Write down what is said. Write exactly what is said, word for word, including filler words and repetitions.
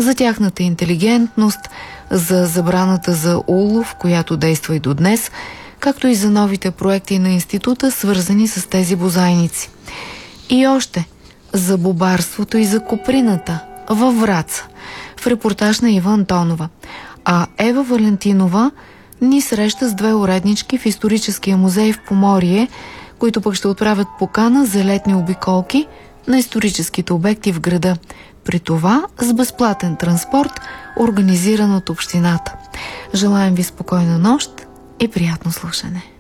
за тяхната интелигентност, за забраната за улов, която действа и до днес, както и за новите проекти на института, свързани с тези бозайници. И още за бобарството и за коприната във Враца, в репортаж на Ива Антонова. А Ева Валентинова ни среща с две уреднички в историческия музей в Поморие, които пък ще отправят покана за летни обиколки на историческите обекти в града. При това с безплатен транспорт, организиран от общината. Желаем ви спокойна нощ и приятно слушане.